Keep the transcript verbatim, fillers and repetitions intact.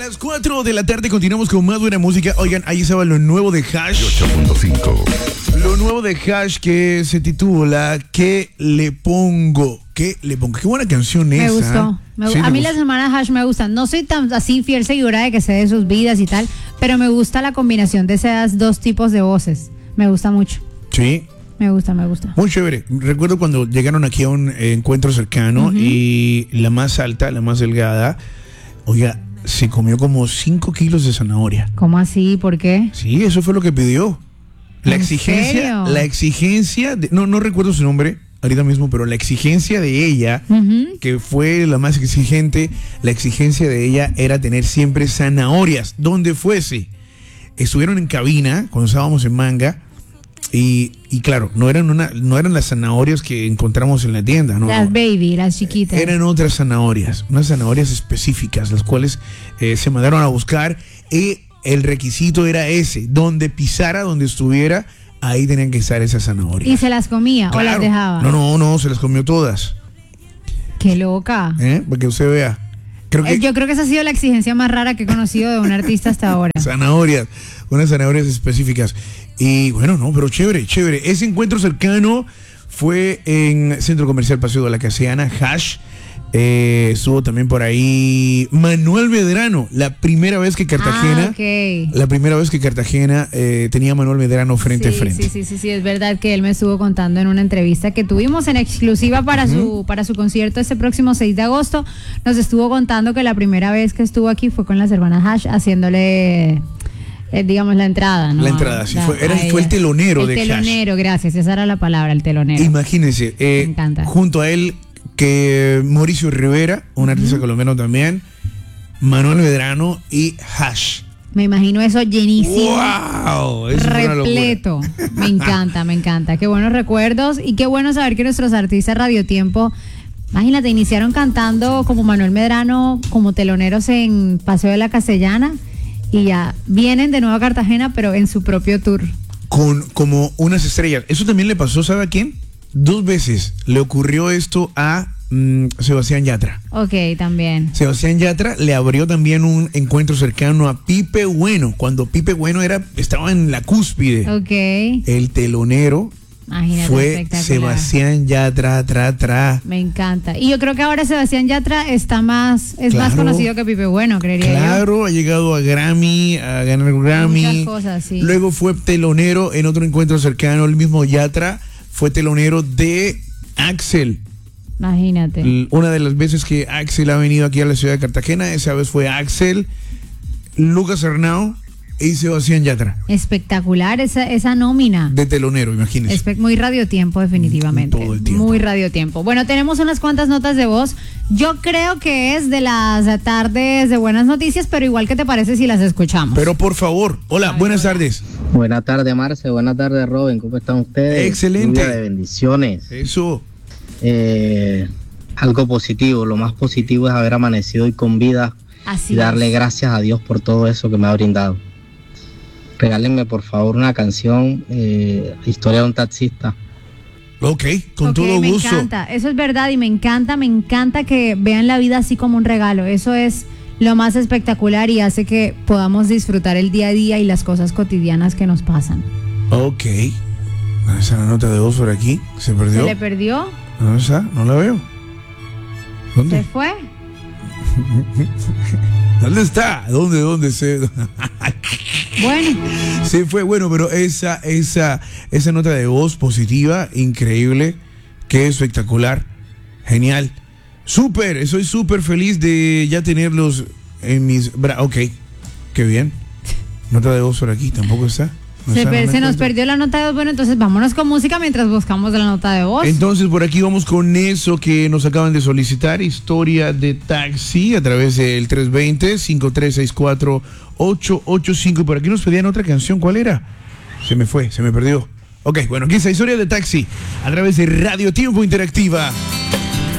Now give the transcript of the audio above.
A las cuatro de la tarde continuamos con más buena música. Oigan, ahí estaba lo nuevo de Hash. ocho punto cinco. Lo nuevo de Hash que se titula ¿Qué le pongo? ¿Qué le pongo? Qué buena canción me esa. Gustó. Me Sí, gu- a me mí gustó. las hermanas Hash me gustan. No soy tan así fiel seguidora de que sé de sus vidas y tal, pero me gusta la combinación de esas dos tipos de voces. Me gusta mucho. Sí, Me gusta, me gusta. muy chévere. Recuerdo cuando llegaron aquí a un eh, encuentro cercano Ujú. y la más alta, la más delgada, oiga, se comió como cinco kilos de zanahoria. ¿Cómo así? ¿Por qué? Sí, eso fue lo que pidió. La ¿En exigencia, serio? la exigencia, de- no, no recuerdo su nombre ahorita mismo, pero la exigencia de ella, Ujú. que fue la más exigente, la exigencia de ella era tener siempre zanahorias, donde fuese. Estuvieron en cabina cuando estábamos en Manga y, y claro, no eran una, no eran las zanahorias que encontramos en la tienda, no. Las no. baby, las chiquitas. Eran otras zanahorias, unas zanahorias específicas, las cuales eh, se mandaron a buscar y el requisito era ese, donde pisara, donde estuviera, ahí tenían que estar esas zanahorias. ¿Y se las comía o las Claro. dejaba? No, no, no, se las comió todas, Qué loca. ¿eh? Para que usted vea. Creo que Eh, Yo creo que esa ha sido la exigencia más rara que he conocido de un artista hasta ahora. zanahorias, unas zanahorias específicas. Y bueno, no, pero chévere, chévere. Ese encuentro cercano fue en Centro Comercial Paseo de la Castellana, Hash. Eh, estuvo también por ahí Manuel Medrano, la primera vez que Cartagena, Ah, ok. la primera vez que Cartagena eh, tenía a Manuel Medrano frente sí, a frente. Sí, sí, sí, sí, es verdad que él me estuvo contando en una entrevista que tuvimos en exclusiva para su para su concierto este próximo seis de agosto. Nos estuvo contando que la primera vez que estuvo aquí fue con las hermanas Hash haciéndole eh, digamos la entrada, ¿no? La entrada, sí, La- fue- era- a fue el ella. telonero el de Hash. telonero, gracias, esa era la palabra, el telonero. Imagínense, eh, Me encanta. junto a él que Mauricio Rivera, un artista colombiano también, Manuel Medrano y Hash. Me imagino eso llenísimo. ¡Wow! Eso fue una locura. Repleto. Me encanta, me encanta. Qué buenos recuerdos y qué bueno saber que nuestros artistas Radio Tiempo, imagínate, iniciaron cantando como Manuel Medrano, como teloneros en Paseo de la Castellana y ya vienen de nuevo a Cartagena, pero en su propio tour. Con como unas estrellas. Eso también le pasó, ¿sabe a quién? Dos veces le ocurrió esto a mm, Sebastián Yatra. Ok, también. Sebastián Yatra le abrió también un encuentro cercano a Pipe Bueno, cuando Pipe Bueno era, estaba en la cúspide. Ok. El telonero Imagínate, fue espectacular. Sebastián Yatra, tra, tra. Me encanta. Y yo creo que ahora Sebastián Yatra está más, es más Claro. conocido que Pipe Bueno, creería yo. Claro, ha llegado a Grammy, a ganar Grammy. Muchas cosas, sí. Luego fue telonero en otro encuentro cercano, el mismo Yatra fue telonero de Axel. Imagínate. L- Una de las veces que Axel ha venido aquí a la ciudad de Cartagena, esa vez fue Axel, Lucas Arnau y Sebastián Yatra, Espectacular esa, esa nómina. de telonero, imagínense. Espe- muy radiotiempo, definitivamente. Todo el tiempo. Muy radiotiempo. Bueno, tenemos unas cuantas notas de voz. Yo creo que es de las tardes de buenas noticias, pero igual, ¿qué te parece si las escuchamos? Pero por favor, hola, buenas tardes. Buenas tardes, Marce. Buenas tardes, Robin. ¿Cómo están ustedes? Excelente. Lluvia de bendiciones. Eso, Eh, algo positivo. Lo más positivo es haber amanecido hoy con vida Así y darle es. gracias a Dios por todo eso que me ha brindado. Regálenme, por favor, una canción, eh, Historia de un taxista. ok, con Ok, todo me gusto. encanta. Eso es verdad y me encanta, me encanta que vean la vida así como un regalo. Eso es lo más espectacular y hace que podamos disfrutar el día a día y las cosas cotidianas que nos pasan. Ok, esa la nota de voz por aquí, se ¿Se perdió. le perdió? ¿Dónde está? No la veo. ¿Se ¿Dónde? fue? ¿Dónde está? ¿Dónde, dónde se...? Bueno. Se fue, bueno, pero esa, esa, esa nota de voz positiva, increíble, qué espectacular, genial, súper, soy súper feliz de ya tenerlos en mis brazos. Ok, qué bien. Nota de voz por aquí, tampoco está. No Se, está, no per- me se nos encuentro. perdió la nota de voz. Bueno, entonces vámonos con música mientras buscamos la nota de voz. Entonces por aquí vamos con eso que nos acaban de solicitar, historia de taxi a través del tres dos cero, cinco tres seis cuatro, ocho ocho cinco. Y por aquí nos pedían otra canción, ¿cuál era? Se me fue, se me perdió. Ok, bueno, aquí está historia de taxi a través de Radio Tiempo Interactiva.